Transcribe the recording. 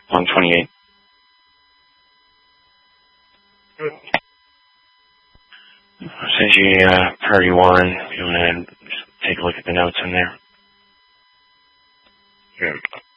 128. I'll send you a priority warrant if you want to take a look at the notes in there. Yeah.